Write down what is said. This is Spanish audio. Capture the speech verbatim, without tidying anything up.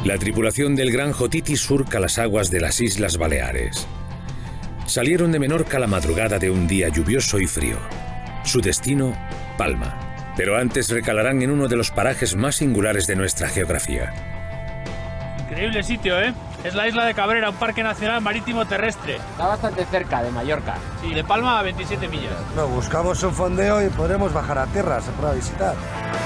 La tripulación del Gran Jotiti surca las aguas de las Islas Baleares. Salieron de Menorca la madrugada de un día lluvioso y frío. Su destino, Palma. Pero antes recalarán en uno de los parajes más singulares de nuestra geografía. Increíble sitio, ¿eh? Es la isla de Cabrera, un parque nacional marítimo terrestre. Está bastante cerca de Mallorca. Sí, de Palma a veintisiete millas. No, buscamos un fondeo y podremos bajar a tierra, se puede visitar.